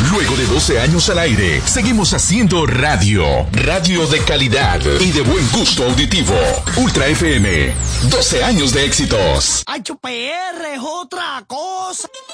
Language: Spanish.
Luego de 12 años al aire, seguimos haciendo radio. Radio de calidad y de buen gusto auditivo. Ultra FM, 12 años de éxitos. ¡Ay, PR es otra cosa!